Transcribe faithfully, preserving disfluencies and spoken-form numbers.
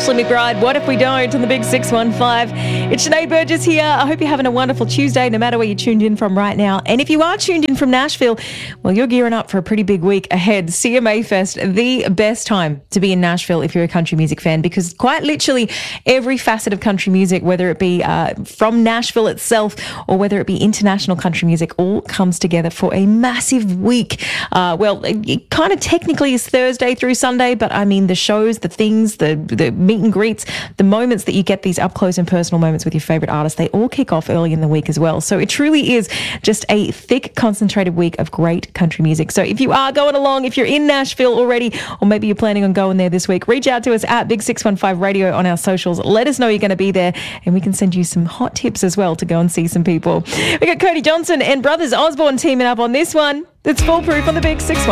Ashley McBride, What If We Don't, on the Big six one five. It's Sinead Burgess here. I hope you're having a wonderful Tuesday, no matter where you're tuned in from right now. And if you are tuned in from Nashville, well, you're gearing up for a pretty big week ahead. C M A Fest, the best time to be in Nashville if you're a country music fan, because quite literally every facet of country music, whether it be uh, from Nashville itself or whether it be international country music, all comes together for a massive week. Uh, well, it, it kind of technically is Thursday through Sunday, but I mean the shows, the things, the, the meet and greets, the moments that you get, these up close and personal moments with your favourite artists, they all kick off early in the week as well. So it truly is just a thick, concentrated week of great country music. So if you are going along, if you're in Nashville already, or maybe you're planning on going there this week, reach out to us at Big six one five Radio on our socials. Let us know you're going to be there, and we can send you some hot tips as well to go and see some people. We got Cody Johnson and Brothers Osborne teaming up on this one. It's Foolproof on the Big six one five.